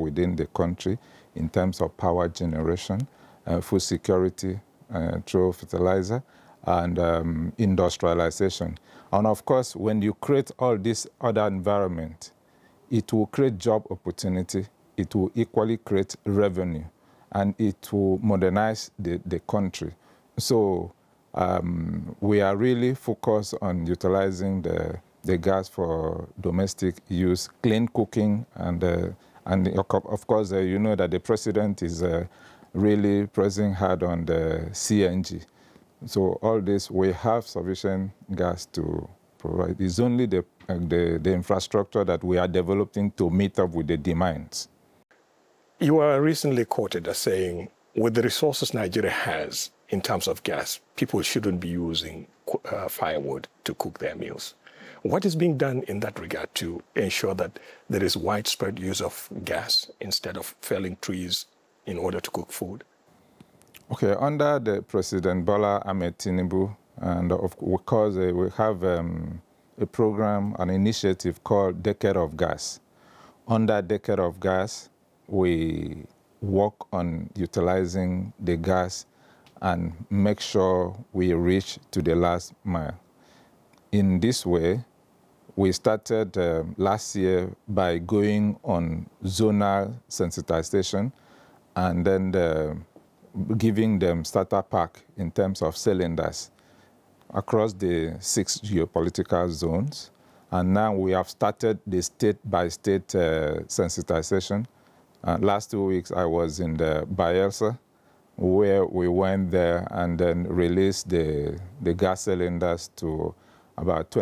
within the country in terms of power generation, food security through fertilizer, and industrialization. And of course, when you create all this other environment, it will create job opportunity, it will equally create revenue, and it will modernize the country. So we are really focused on utilizing the gas for domestic use, clean cooking, and of course, you know that the president is really pressing hard on the CNG. So all this, we have sufficient gas to provide. It's only the infrastructure that we are developing to meet up with the demands. You were recently quoted as saying, with the resources Nigeria has in terms of gas, people shouldn't be using firewood to cook their meals. What is being done in that regard to ensure that there is widespread use of gas instead of felling trees in order to cook food? Okay, under the President Bola Ahmed Tinubu, and of course we have a program, an initiative called Decade of Gas. Under Decade of Gas, we work on utilizing the gas and make sure we reach to the last mile. In this way, we started last year by going on zonal sensitization and then giving them starter pack in terms of cylinders across the 6 geopolitical zones. And now we have started the state-by-state sensitization. Last 2 weeks, I was in the Bayelsa, where we went there and then released the gas cylinders to about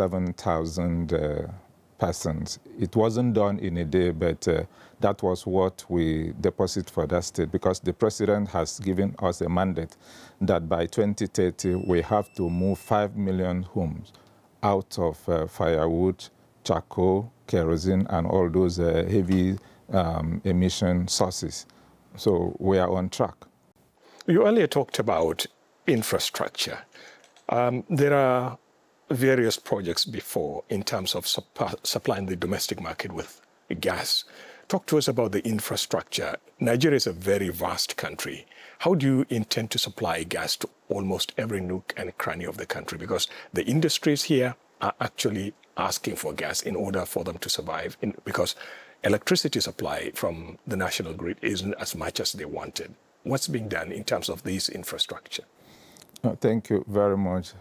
27,000 persons. It wasn't done in a day, but that was what we deposit for that state, because the president has given us a mandate that by 2030 we have to move 5 million homes out of firewood, charcoal, kerosene, and all those heavy emission sources. So we are on track. You earlier talked about infrastructure. There are various projects before in terms of supplying the domestic market with gas. Talk to us about the infrastructure. Nigeria is a very vast country. How do you intend to supply gas to almost every nook and cranny of the country? Because the industries here are actually asking for gas in order for them to survive, because electricity supply from the national grid isn't as much as they wanted. What's being done in terms of this infrastructure? Thank you very much.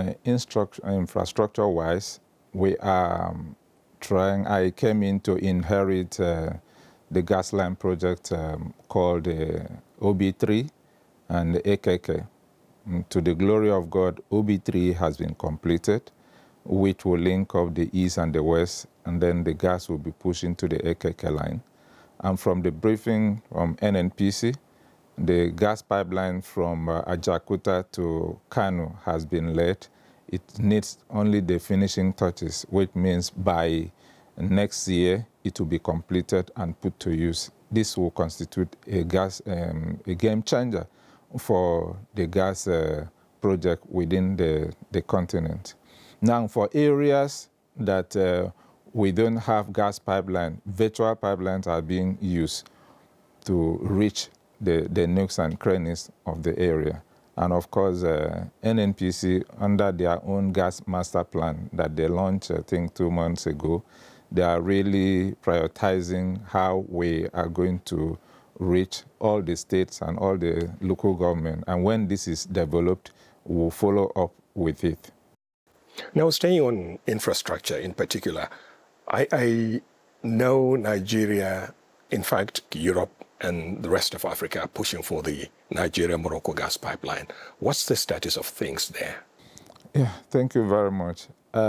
Infrastructure-wise, we are trying. I came in to inherit the gas line project called OB3 and the AKK. To the glory of God, OB3 has been completed, which will link up the east and the west, and then the gas will be pushed into the AKK line. And from the briefing from NNPC, the gas pipeline from Ajakuta to Kano has been laid. It needs only the finishing touches, which means by next year it will be completed and put to use. This will constitute a game changer for the gas project within the continent. Now, for areas that we don't have gas pipeline, virtual pipelines are being used to reach the nooks and crannies of the area. And of course, NNPC, under their own gas master plan that they launched, I think 2 months ago, they are really prioritizing how we are going to reach all the states and all the local government. And when this is developed, we'll follow up with it. Now, staying on infrastructure in particular, I know Nigeria, in fact, Europe and the rest of Africa are pushing for the Nigeria-Morocco gas pipeline. What's the status of things there? Yeah, thank you very much.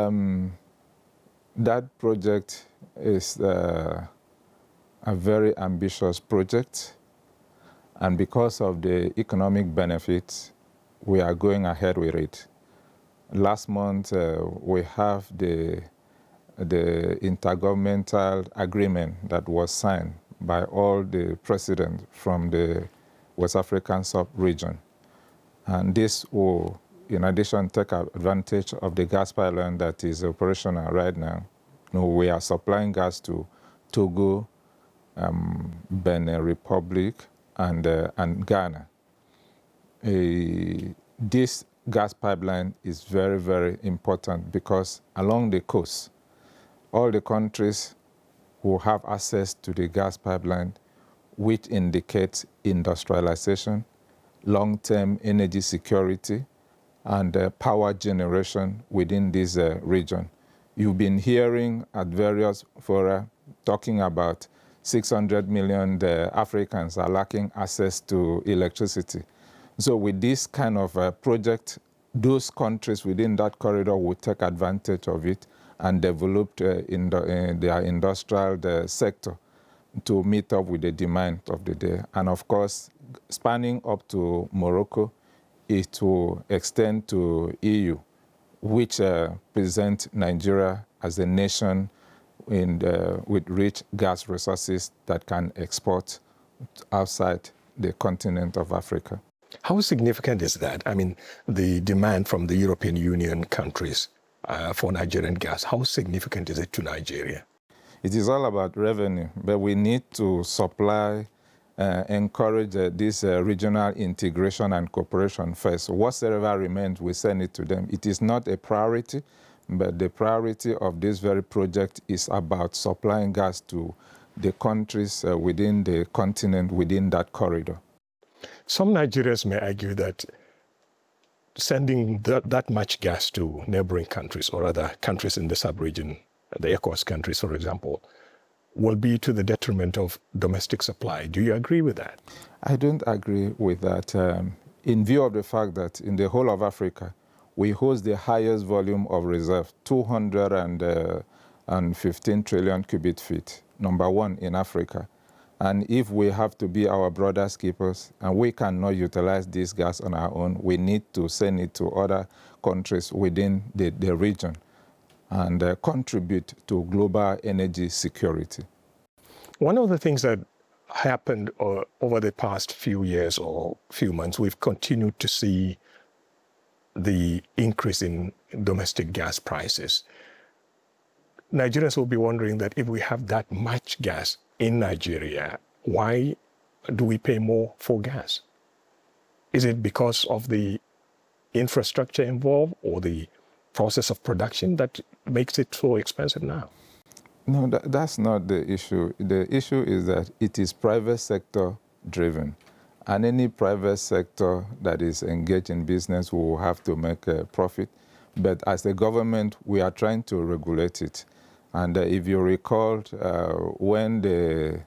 That project is a very ambitious project, and because of the economic benefits, we are going ahead with it. Last month, we have the intergovernmental agreement that was signed by all the presidents from the West African sub-region. And this will, in addition, take advantage of the gas pipeline that is operational right now. You know, we are supplying gas to Togo, Benin Republic, and Ghana. This gas pipeline is very, very important because along the coast, all the countries will have access to the gas pipeline, which indicates industrialization, long-term energy security, and power generation within this region. You've been hearing at various fora talking about 600 million Africans are lacking access to electricity. So with this kind of project, those countries within that corridor will take advantage of it and develop their industrial sector to meet up with the demand of the day. And of course, spanning up to Morocco, it will extend to EU, which present Nigeria as a nation with rich gas resources that can export outside the continent of Africa. How significant is that? I mean, the demand from the European Union countries for Nigerian gas, how significant is it to Nigeria? It is all about revenue, but we need to supply, encourage this regional integration and cooperation first. Whatsoever remains, we send it to them. It is not a priority, but the priority of this very project is about supplying gas to the countries within the continent, within that corridor. Some Nigerians may argue that sending that much gas to neighboring countries or other countries in the sub-region, the ECOWAS countries, for example, will be to the detriment of domestic supply. Do you agree with that? I don't agree with that. In view of the fact that in the whole of Africa, we host the highest volume of reserve, 215 trillion cubic feet, #1 in Africa. And if we have to be our brother's keepers and we cannot utilize this gas on our own, we need to send it to other countries within the region and contribute to global energy security. One of the things that happened over the past few years or few months, we've continued to see the increase in domestic gas prices. Nigerians will be wondering that if we have that much gas in Nigeria, why do we pay more for gas? Is it because of the infrastructure involved or the process of production that makes it so expensive now? No, that's not the issue. The issue is that it is private sector driven. And any private sector that is engaged in business will have to make a profit. But as a government, we are trying to regulate it. And if you recall, when the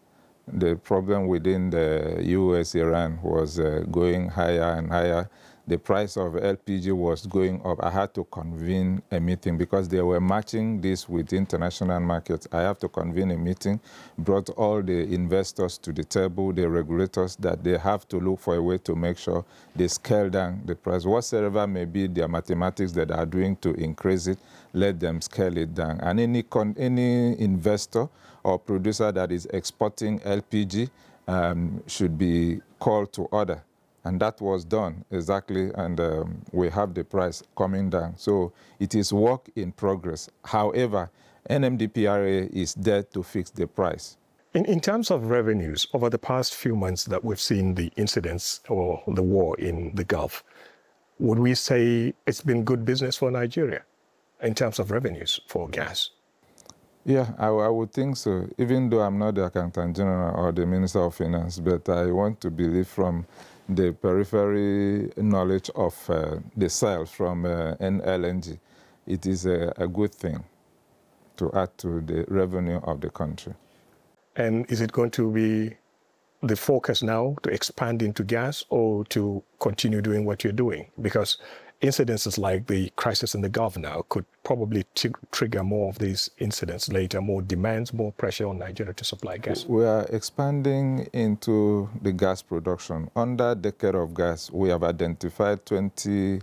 problem within the US-Iran was going higher and higher, the price of LPG was going up. I had to convene a meeting because they were matching this with international markets. I have to convene a meeting, brought all the investors to the table, the regulators, that they have to look for a way to make sure they scale down the price. Whatsoever may be their mathematics that are doing to increase it, let them scale it down. And any investor or producer that is exporting LPG should be called to order. And that was done exactly, and we have the price coming down. So it is work in progress. However, NMDPRA is there to fix the price. In terms of revenues, over the past few months that we've seen the incidents or the war in the Gulf, would we say it's been good business for Nigeria in terms of revenues for gas? Yeah, I would think so, even though I'm not the Accountant General or the Minister of Finance, but I want to believe from the periphery knowledge of the sales from NLNG, it is a good thing to add to the revenue of the country. And is it going to be the focus now to expand into gas or to continue doing what you're doing? Because incidences like the crisis in the Gulf now could probably trigger more of these incidents later, more demands, more pressure on Nigeria to supply gas. We are expanding into the gas production. Under Decade of Gas, we have identified 20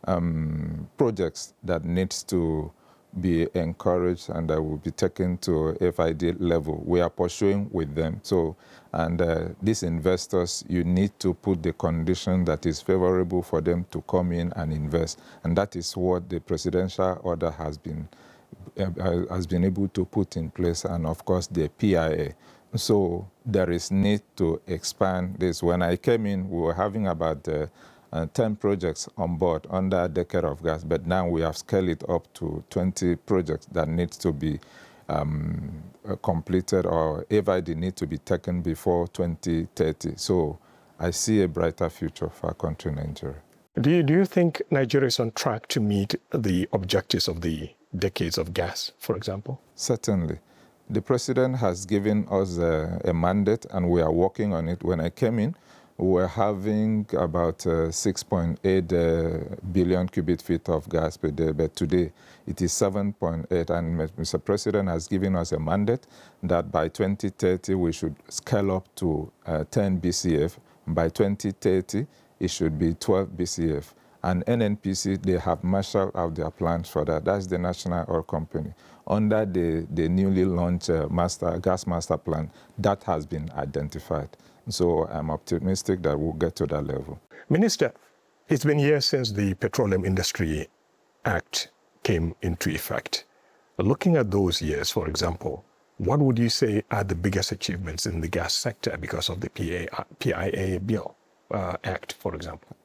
projects that needs to be encouraged and that will be taken to FID level. We are pursuing with them. So, and these investors, you need to put the condition that is favorable for them to come in and invest. And that is what the presidential order has been able to put in place, and of course the PIA. So there is need to expand this. When I came in, we were having about 10 projects on board under a decade of gas, but now we have scaled it up to 20 projects that need to be completed, or FID need to be taken before 2030. So I see a brighter future for our country, Nigeria. Do you think Nigeria is on track to meet the objectives of the decades of gas, for example? Certainly. The president has given us a mandate, and we are working on it. When I came in, we were having about 6.8 billion cubic feet of gas per day, but today it is 7.8, and Mr. President has given us a mandate that by 2030 we should scale up to 10 BCF. By 2030, it should be 12 BCF. And NNPC, they have marshaled out their plans for that. That's the National Oil Company. Under the newly launched gas master plan, that has been identified. So I'm optimistic that we'll get to that level. Minister, it's been years since the Petroleum Industry Act came into effect. Looking at those years, for example, what would you say are the biggest achievements in the gas sector because of the PIA bill Act, for example?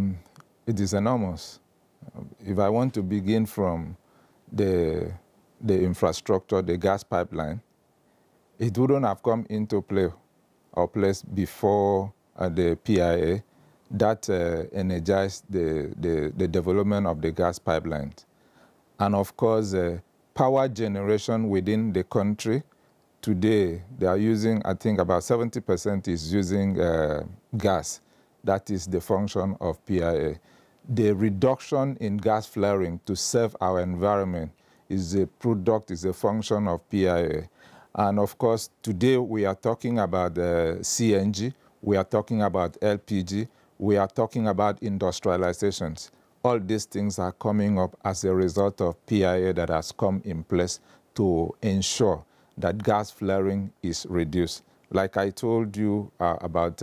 It is enormous. If I want to begin from the infrastructure, the gas pipeline, it wouldn't have come into play or place before the PIA that energized the development of the gas pipelines. And of course, power generation within the country, today they are using, I think about 70% is using gas. That is the function of PIA. The reduction in gas flaring to save our environment is a product, is a function of PIA. And of course, today we are talking about CNG, we are talking about LPG, we are talking about industrializations. All these things are coming up as a result of PIA that has come in place to ensure that gas flaring is reduced. Like I told you about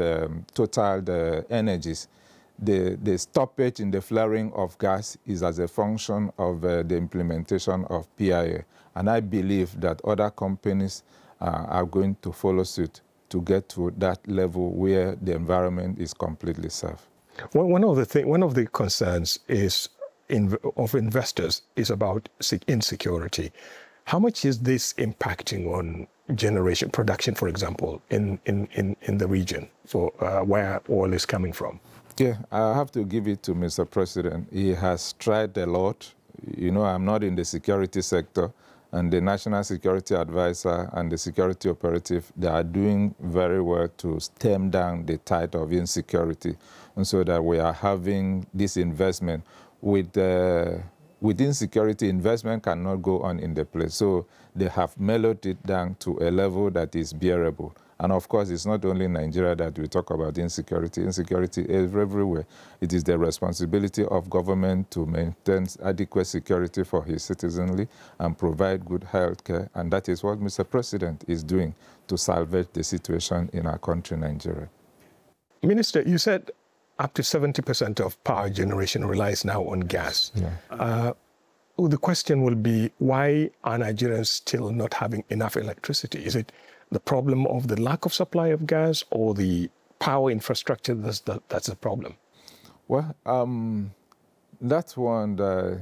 Total Energies, the stoppage in the flaring of gas is as a function of the implementation of PIA. And I believe that other companies are going to follow suit to get to that level where the environment is completely safe. Well, one of the concerns of investors is about insecurity. How much is this impacting on generation production, for example, in the region for where oil is coming from? Yeah, I have to give it to Mr. President. He has tried a lot. You know, I'm not in the security sector, and the National Security Advisor and the Security Operative, they are doing very well to stem down the tide of insecurity, and so that we are having this investment. With insecurity, investment cannot go on in the place. So they have mellowed it down to a level that is bearable. And of course, it's not only in Nigeria that we talk about insecurity. Insecurity is everywhere. It is the responsibility of government to maintain adequate security for his citizenry and provide good health care. And that is what Mr. President is doing to salvage the situation in our country, Nigeria. Minister, you said up to 70% of power generation relies now on gas. Yeah. The question will be, why are Nigerians still not having enough electricity? Is it the problem of the lack of supply of gas, or the power infrastructure that's the problem? Well, that's one that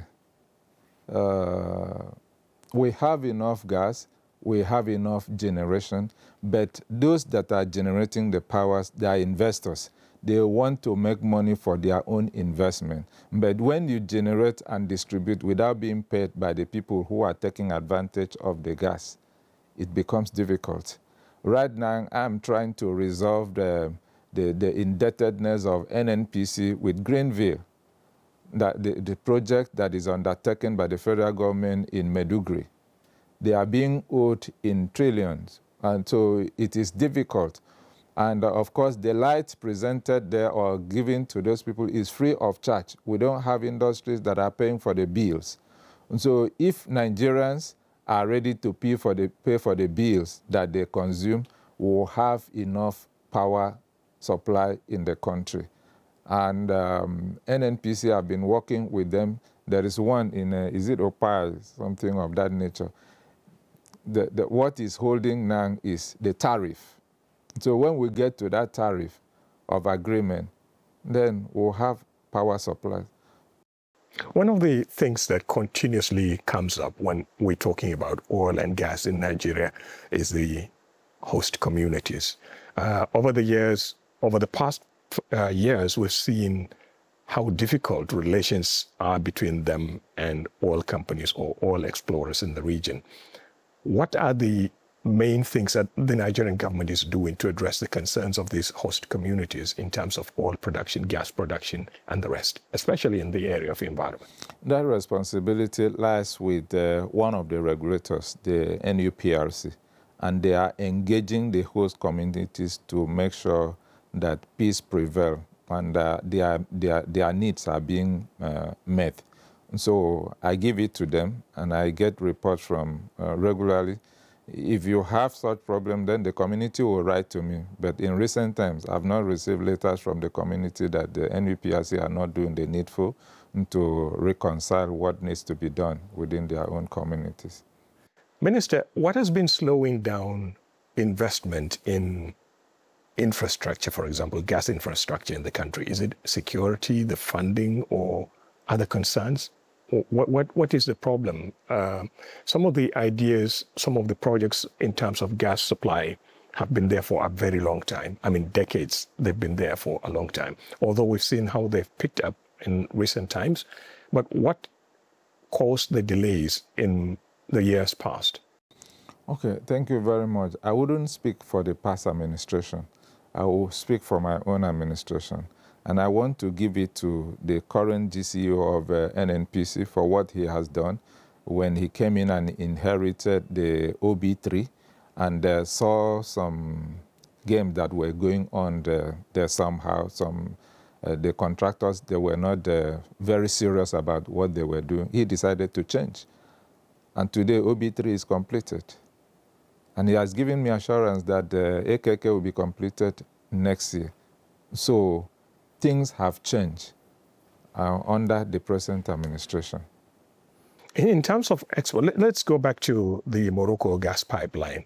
we have enough gas, we have enough generation, but those that are generating the powers, they are investors. They want to make money for their own investment. But when you generate and distribute without being paid by the people who are taking advantage of the gas, it becomes difficult. Right now, I'm trying to resolve the indebtedness of NNPC with Greenville, the project that is undertaken by the federal government in Maiduguri. They are being owed in trillions, and so it is difficult. And of course, the light presented there or given to those people is free of charge. We don't have industries that are paying for the bills. And so if Nigerians are ready to pay for the bills that they consume, we will have enough power supply in the country. And NNPC have been working with them. There is one in, is it Opal, something of that nature. what is holding now is the tariff. So when we get to that tariff of agreement, then we'll have power supply. One of the things that continuously comes up when we're talking about oil and gas in Nigeria is the host communities. Over the past years, we've seen how difficult relations are between them and oil companies or oil explorers in the region. What are the main things that the Nigerian government is doing to address the concerns of these host communities in terms of oil production, gas production, and the rest, especially in the area of environment? That responsibility lies with one of the regulators, the NUPRC, and they are engaging the host communities to make sure that peace prevails and their needs are being met. So I give it to them, and I get reports from regularly. If you have such problem, then the community will write to me. But in recent times, I've not received letters from the community that the NUPRC are not doing the needful to reconcile what needs to be done within their own communities. Minister, what has been slowing down investment in infrastructure, for example, gas infrastructure in the country? Is it security, the funding, or other concerns? What is the problem? Some of the ideas, some of the projects in terms of gas supply have been there for a very long time. I mean, decades, they've been there for a long time. Although we've seen how they've picked up in recent times. But what caused the delays in the years past? Okay, thank you very much. I wouldn't speak for the past administration. I will speak for my own administration. And I want to give it to the current GCO of NNPC for what he has done when he came in and inherited the OB3 and saw some games that were going on there somehow. The contractors, they were not very serious about what they were doing. He decided to change. And today, OB3 is completed. And he has given me assurance that AKK will be completed next year. So things have changed under the present administration. In terms of export, let's go back to the Morocco gas pipeline.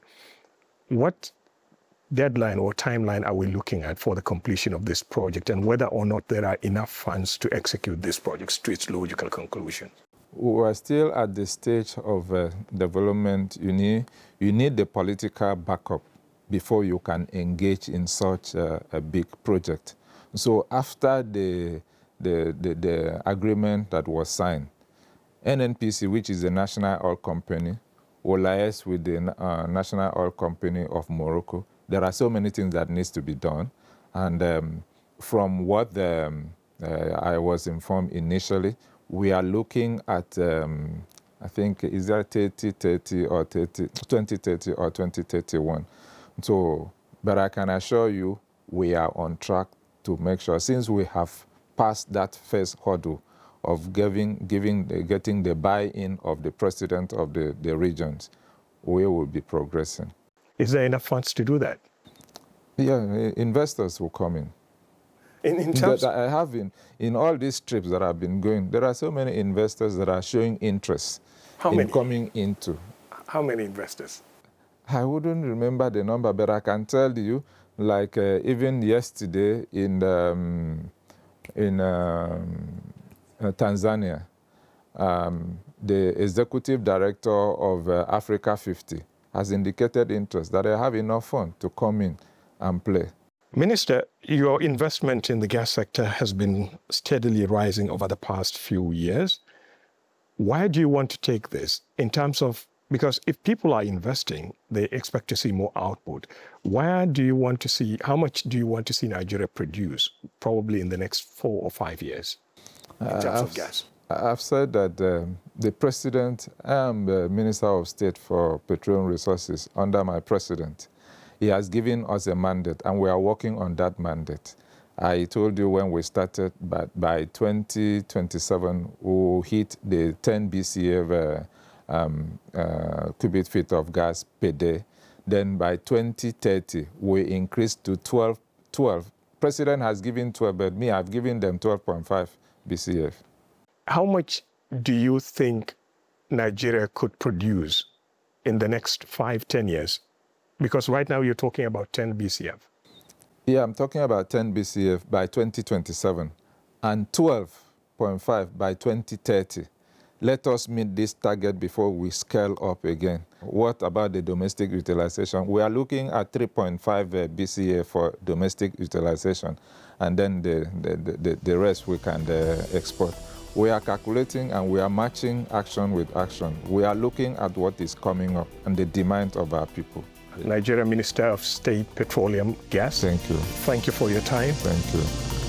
What deadline or timeline are we looking at for the completion of this project, and whether or not there are enough funds to execute this project to its logical conclusion? We are still at the stage of development. You need the political backup before you can engage in such a big project. So after the agreement that was signed, NNPC, which is the National Oil Company, will liaise with the National Oil Company of Morocco. There are so many things that needs to be done. And from what I was informed initially, we are looking at, I think, is that 2030 or 2031. So, but I can assure you, we are on track to make sure, since we have passed that first hurdle of getting the buy-in of the president of the regions, we will be progressing. Is there enough funds to do that? Yeah, investors will come in. In terms that I have in all these trips that I've been going, there are so many investors that are showing interest coming into. How many investors? I wouldn't remember the number, but I can tell you, like even yesterday in Tanzania, the executive director of Africa 50 has indicated interest that they have enough funds to come in and play. Minister, your investment in the gas sector has been steadily rising over the past few years. Why do you want to take this in terms of, because if people are investing, they expect to see more output. Where do you want to see, how much do you want to see Nigeria produce, probably in the next 4 or 5 years, in terms of gas? I've said that the president, I am the Minister of State for Petroleum Resources under my president. He has given us a mandate, and we are working on that mandate. I told you when we started, but by 2027, we'll hit the 10 BCF cubic feet of gas per day. Then by 2030, we increase to 12. President has given 12, but me, I've given them 12.5 BCF. How much do you think Nigeria could produce in the next 5, 10 years? Because right now you're talking about 10 BCF. Yeah, I'm talking about 10 BCF by 2027 and 12.5 by 2030. Let us meet this target before we scale up again. What about the domestic utilization? We are looking at 3.5 BCF for domestic utilization, and then the rest we can export. We are calculating and we are matching action with action. We are looking at what is coming up and the demand of our people. Nigeria Minister of State Petroleum Gas. Thank you. Thank you for your time. Thank you.